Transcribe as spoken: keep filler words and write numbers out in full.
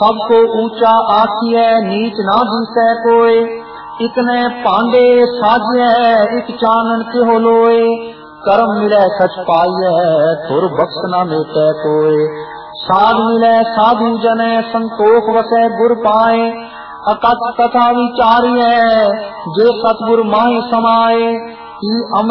सबको ऊंचा आखिए नीच ना दिसै कोय। इतने पांडे साजिए एक चानन के लोए। कर्म मिले सच पाइए थुर बख्श न मेटे कोय। साध मिले साधु जने संतोख वसे गुर पाए। अकथ कथा विचारिए जे सतगुर माहि समाए।